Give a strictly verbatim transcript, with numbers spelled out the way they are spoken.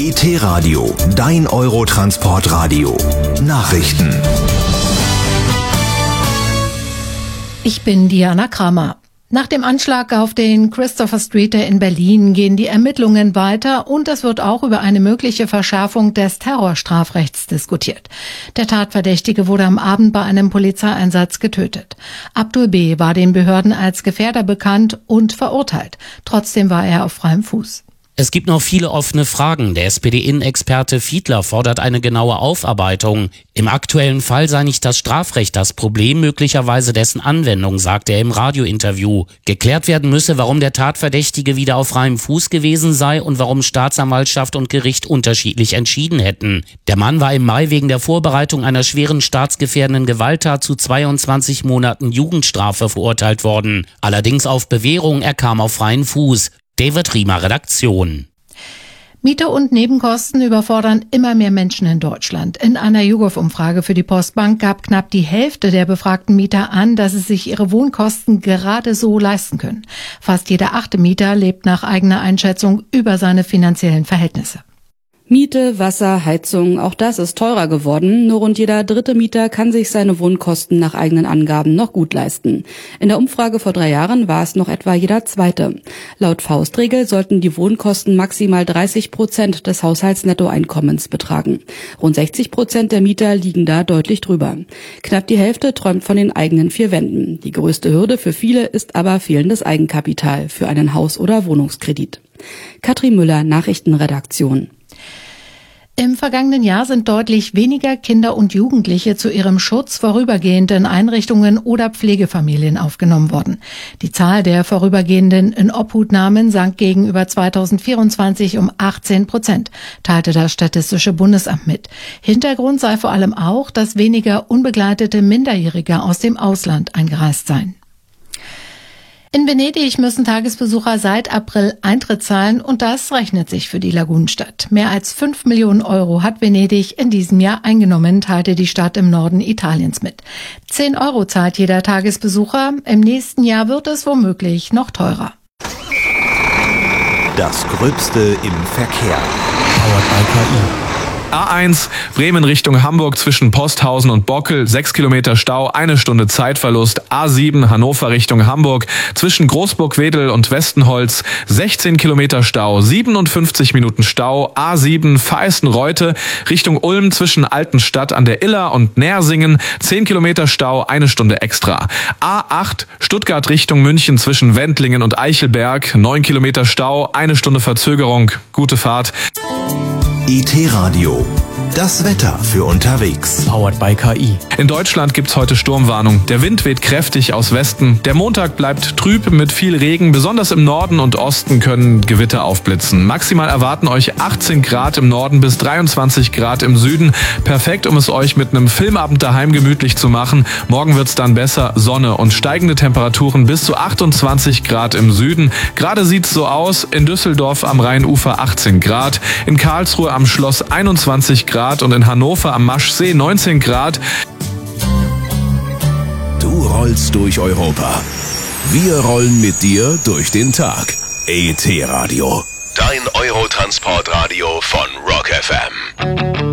E T-Radio, dein Eurotransportradio. Nachrichten. Ich bin Diana Kramer. Nach dem Anschlag auf den Christopher Street in Berlin gehen die Ermittlungen weiter und es wird auch über eine mögliche Verschärfung des Terrorstrafrechts diskutiert. Der Tatverdächtige wurde am Abend bei einem Polizeieinsatz getötet. Abdul B. war den Behörden als Gefährder bekannt und verurteilt. Trotzdem war er auf freiem Fuß. Es gibt noch viele offene Fragen. Der S P D-Innenexperte Fiedler fordert eine genaue Aufarbeitung. Im aktuellen Fall sei nicht das Strafrecht das Problem, möglicherweise dessen Anwendung, sagt er im Radiointerview. Geklärt werden müsse, warum der Tatverdächtige wieder auf freiem Fuß gewesen sei und warum Staatsanwaltschaft und Gericht unterschiedlich entschieden hätten. Der Mann war im Mai wegen der Vorbereitung einer schweren staatsgefährdenden Gewalttat zu zweiundzwanzig Monaten Jugendstrafe verurteilt worden. Allerdings auf Bewährung, er kam auf freien Fuß. David Riemer, Redaktion. Miete und Nebenkosten überfordern immer mehr Menschen in Deutschland. In einer YouGov-Umfrage für die Postbank gab knapp die Hälfte der befragten Mieter an, dass sie sich ihre Wohnkosten gerade so leisten können. Fast jeder achte Mieter lebt nach eigener Einschätzung über seine finanziellen Verhältnisse. Miete, Wasser, Heizung, auch das ist teurer geworden. Nur rund jeder dritte Mieter kann sich seine Wohnkosten nach eigenen Angaben noch gut leisten. In der Umfrage vor drei Jahren war es noch etwa jeder zweite. Laut Faustregel sollten die Wohnkosten maximal dreißig Prozent des Haushaltsnettoeinkommens betragen. Rund sechzig Prozent der Mieter liegen da deutlich drüber. Knapp die Hälfte träumt von den eigenen vier Wänden. Die größte Hürde für viele ist aber fehlendes Eigenkapital für einen Haus- oder Wohnungskredit. Katrin Müller, Nachrichtenredaktion. Im vergangenen Jahr sind deutlich weniger Kinder und Jugendliche zu ihrem Schutz vorübergehend in Einrichtungen oder Pflegefamilien aufgenommen worden. Die Zahl der vorübergehenden Inobhutnahmen sank gegenüber zweitausendvierundzwanzig um achtzehn Prozent, teilte das Statistische Bundesamt mit. Hintergrund sei vor allem auch, dass weniger unbegleitete Minderjährige aus dem Ausland eingereist seien. In Venedig müssen Tagesbesucher seit April Eintritt zahlen und das rechnet sich für die Lagunenstadt. Mehr als fünf Millionen Euro hat Venedig in diesem Jahr eingenommen, teilte die Stadt im Norden Italiens mit. zehn Euro zahlt jeder Tagesbesucher. Im nächsten Jahr wird es womöglich noch teurer. Das Gröbste im Verkehr. Powered by K I. A eins, Bremen Richtung Hamburg zwischen Posthausen und Bockel, sechs Kilometer Stau, eine Stunde Zeitverlust. A sieben, Hannover Richtung Hamburg zwischen Großburg-Wedel und Westenholz, sechzehn Kilometer Stau, siebenundfünfzig Minuten Stau. A sieben, Veißen-Reute Richtung Ulm zwischen Altenstadt an der Iller und Nersingen, zehn Kilometer Stau, eine Stunde extra. A acht, Stuttgart Richtung München zwischen Wendlingen und Eichelberg, neun Kilometer Stau, eine Stunde Verzögerung. Gute Fahrt. E T-Radio, das Wetter für unterwegs. Powered by K I. In Deutschland gibt's heute Sturmwarnung. Der Wind weht kräftig aus Westen. Der Montag bleibt trüb mit viel Regen. Besonders im Norden und Osten können Gewitter aufblitzen. Maximal erwarten euch achtzehn Grad im Norden bis dreiundzwanzig Grad im Süden. Perfekt, um es euch mit einem Filmabend daheim gemütlich zu machen. Morgen wird's dann besser. Sonne und steigende Temperaturen bis zu achtundzwanzig Grad im Süden. Gerade sieht's so aus. In Düsseldorf am Rheinufer achtzehn Grad. In Karlsruhe am Schloss einundzwanzig Grad und in Hannover am Maschsee neunzehn Grad. Du rollst durch Europa. Wir rollen mit dir durch den Tag. E T-Radio, dein Eurotransportradio von Rock F M.